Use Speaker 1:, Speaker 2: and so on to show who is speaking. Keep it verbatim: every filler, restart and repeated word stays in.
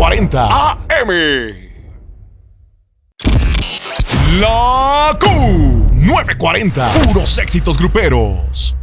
Speaker 1: cuarenta A M. La Q novecientos cuarenta. Puros éxitos gruperos.